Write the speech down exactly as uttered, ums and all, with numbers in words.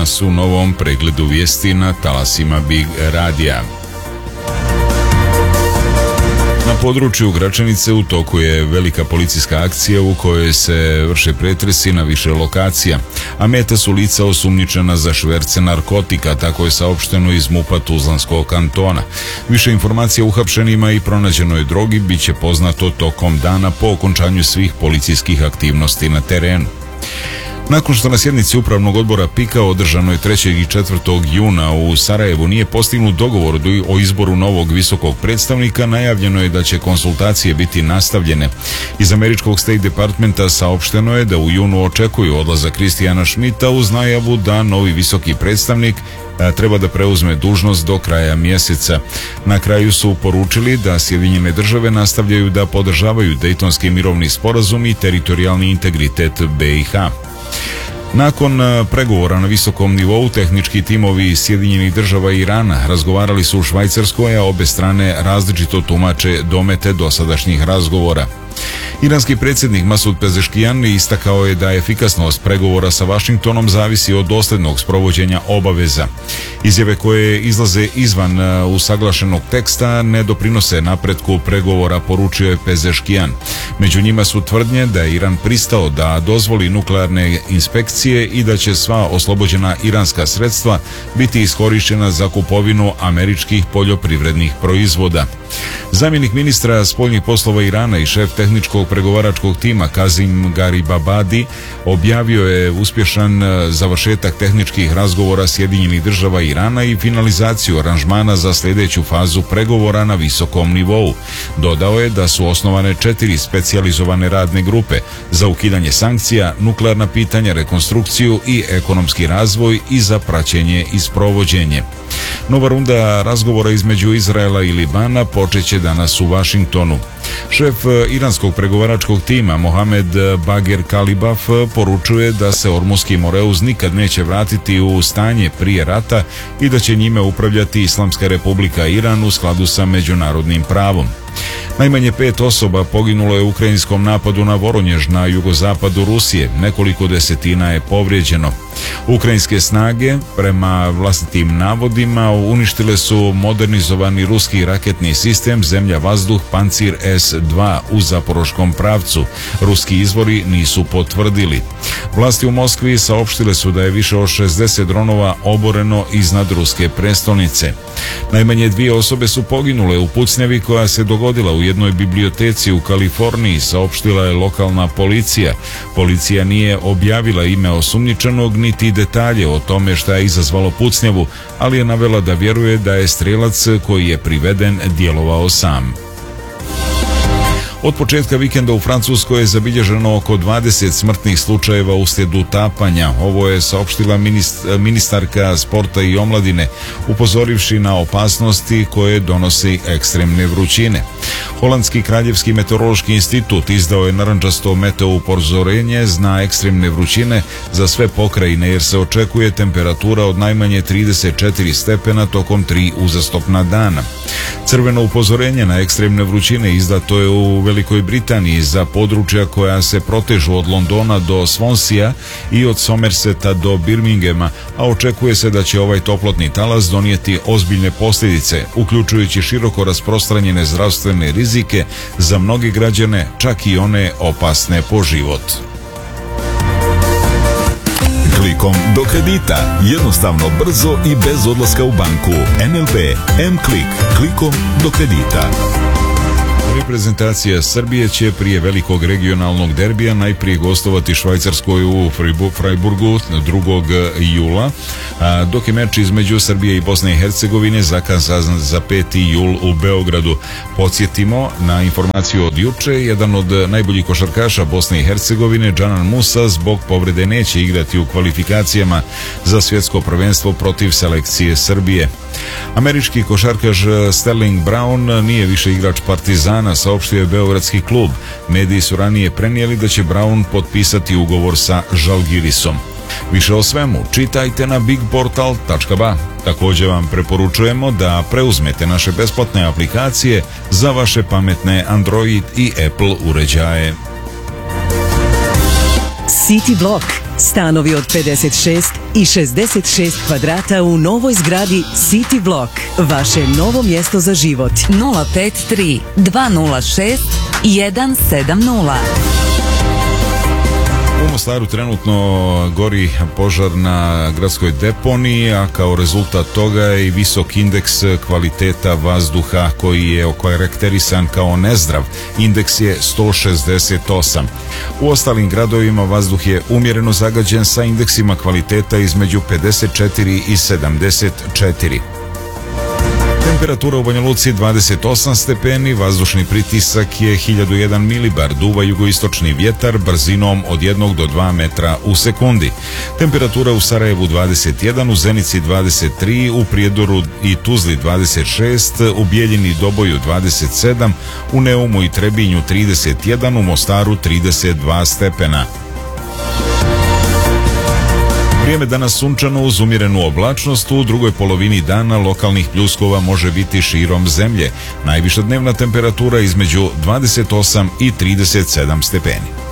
nas u novom pregledu vijesti na talasima Big Radija. Na području Gračanice u toku je velika policijska akcija u kojoj se vrše pretresi na više lokacija, a meta su lica osumnjičena za šverce narkotika, tako je saopšteno iz MUP-a Tuzlanskog kantona. Više informacija o uhapšenima i pronađenoj drogi bit će poznato tokom dana po okončanju svih policijskih aktivnosti na terenu. Nakon što na sjednici Upravnog odbora PIK-a održanoj trećeg i četvrtog juna u Sarajevu nije postignut dogovor o izboru novog visokog predstavnika, najavljeno je da će konsultacije biti nastavljene. Iz američkog State Departmenta saopšteno je da u junu očekuju odlazak Kristijana Schmidta uz najavu da novi visoki predstavnik treba da preuzme dužnost do kraja mjeseca. Na kraju su poručili da Sjedinjene države nastavljaju da podržavaju Dejtonski mirovni sporazum i teritorijalni integritet B i H. Nakon pregovora na visokom nivou, tehnički timovi Sjedinjenih država i Irana razgovarali su u Švajcarskoj, a obe strane različito tumače domete dosadašnjih razgovora. Iranski predsjednik Masud Pezeškijan istakao je da efikasnost pregovora sa Vašingtonom zavisi od dosljednog sprovođenja obaveza. Izjave koje izlaze izvan usaglašenog teksta ne doprinose napretku pregovora, poručio je Pezeškijan. Među njima su tvrdnje da je Iran pristao da dozvoli nuklearne inspekcije i da će sva oslobođena iranska sredstva biti iskorištena za kupovinu američkih poljoprivrednih proizvoda. Zamjenik ministra spoljnih poslova Irana i šef tehničkog pregovaračkog tima Kazim Garibabadi objavio je uspješan završetak tehničkih razgovora Sjedinjenih država i Irana i finalizaciju aranžmana za sljedeću fazu pregovora na visokom nivou. Dodao je da su osnovane četiri specijalizovane radne grupe za ukidanje sankcija, nuklearna pitanja, rekonstrukciju i ekonomski razvoj i za praćenje i sprovođenje. Nova runda razgovora između Izraela i Libana počeće danas u Vašingtonu. Šef iranskog pregovaračkog tima Mohamed Bager Kalibaf poručuje da se Ormuski Moreuz nikad neće vratiti u stanje prije rata i da će njime upravljati Islamska Republika Iran u skladu sa međunarodnim pravom. Najmanje pet osoba poginulo je u ukrajinskom napadu na Voronjež na jugozapadu Rusije, nekoliko desetina je povrijeđeno. Ukrajinske snage, prema vlastitim navodima, uništile su modernizovani ruski raketni sistem zemlja-vazduh Pancir S dva u zaporoškom pravcu. Ruski izvori nisu potvrdili. Vlasti u Moskvi saopštile su da je više od šezdeset dronova oboreno iznad ruske prestolnice. Najmanje dvije osobe su poginule u pucnjavi koja se dogodila u jednoj biblioteci u Kaliforniji, saopštila je lokalna policija. Policija nije objavila ime osumnjičenog niti detalje o tome šta je izazvalo pucnjavu, ali je navela da vjeruje da je strijelac koji je priveden djelovao sam. Od početka vikenda u Francuskoj je zabilježeno oko dvadeset smrtnih slučajeva uslijed utapanja. Ovo je saopštila ministarka sporta i omladine, upozorivši na opasnosti koje donosi ekstremne vrućine. Holandski kraljevski meteorološki institut izdao je narandžasto meteo upozorenje na ekstremne vrućine za sve pokrajine, jer se očekuje temperatura od najmanje trideset četiri stepena tokom tri uzastopna dana. Crveno upozorenje na ekstremne vrućine izdato je u Velikoj Britaniji za područja koja se protežu od Londona do Svonsija i od Somerseta do Birminghama, a očekuje se da će ovaj toplotni talas donijeti ozbiljne posljedice, uključujući široko rasprostranjene zdravstvene rizike za mnoge građane, čak i one opasne po život. Klikom do kredita. Jednostavno, brzo i bez odlaska u banku. N L B M-Klik. Klikom do kredita. Reprezentacija Srbije će prije velikog regionalnog derbija najprije gostovati Švajcarskoj u Freiburgu drugog jula, dok je meč između Srbije i Bosne i Hercegovine zakazan za peti jul u Beogradu. Podsjetimo na informaciju od juče, jedan od najboljih košarkaša Bosne i Hercegovine, Džanan Musa, zbog povrede neće igrati u kvalifikacijama za svjetsko prvenstvo protiv selekcije Srbije. Američki košarkaš Sterling Brown nije više igrač Partizana, saopštio je beogradski klub. Mediji su ranije prenijeli da će Brown potpisati ugovor sa Žalgirisom. Više o svemu čitajte na big portal tačka ba. Također vam preporučujemo da preuzmete naše besplatne aplikacije za vaše pametne Android i Apple uređaje. City Block. Stanovi od pedeset šest i šezdeset šest kvadrata u novoj zgradi City Block. Vaše novo mjesto za život. nula pet tri dva nula šest jedan sedam nula. U Mostaru trenutno gori požar na gradskoj deponiji, a kao rezultat toga je i visok indeks kvaliteta vazduha koji je okarakterisan kao nezdrav. Indeks je sto šezdeset osam. U ostalim gradovima vazduh je umjereno zagađen sa indeksima kvaliteta između pedeset četiri i sedamdeset četiri. Temperatura u Banja Luci dvadeset osam stepeni, vazdušni pritisak je hiljadu jedan milibar, duva jugoistočni vjetar brzinom od jednog do dva metra u sekundi. Temperatura u Sarajevu dvadeset jedan, u Zenici dvadeset tri, u Prijedoru i Tuzli dvadeset šest, u Bijeljini i Doboju dvadeset sedam, u Neumu i Trebinju trideset jedan, u Mostaru trideset dva stepena. Vrijeme danas sunčano uz umjerenu oblačnost, u drugoj polovini dana lokalnih pljuskova može biti širom zemlje. Najviša dnevna temperatura između dvadeset osam i trideset sedam stepeni.